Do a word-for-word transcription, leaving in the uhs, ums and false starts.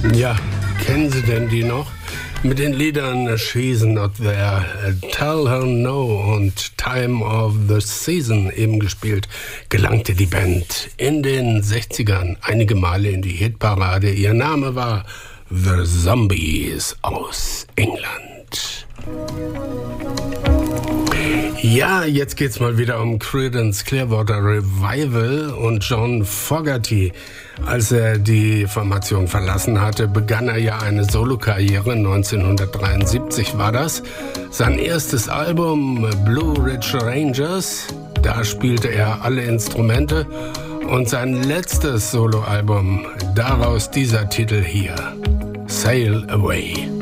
Ja, kennen Sie denn die noch? Mit den Liedern She's Not There, Tell Her No und Time of the Season eben gespielt, gelangte die Band in den sechzigern einige Male in die Hitparade. Ihr Name war The Zombies aus England. Ja, jetzt geht's mal wieder um Creedence Clearwater Revival und John Fogerty. Als er die Formation verlassen hatte, begann er ja eine Solokarriere. neunzehnhundertdreiundsiebzig war das. Sein erstes Album Blue Ridge Rangers, da spielte er alle Instrumente. Und sein letztes Soloalbum, daraus dieser Titel hier, Sail Away.